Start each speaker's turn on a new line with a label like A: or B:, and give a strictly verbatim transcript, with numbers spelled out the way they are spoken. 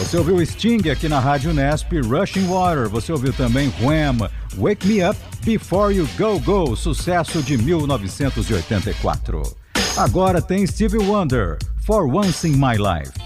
A: Você ouviu Sting aqui na Rádio Nesp, Rushing Water. Você ouviu também Wham, Wake Me Up Before You Go Go, sucesso de mil novecentos e oitenta e quatro. Agora tem Stevie Wonder, For Once in My Life.